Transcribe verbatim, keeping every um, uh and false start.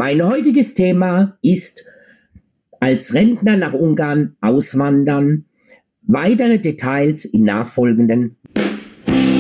Mein heutiges Thema ist als Rentner nach Ungarn auswandern. Weitere Details im nachfolgenden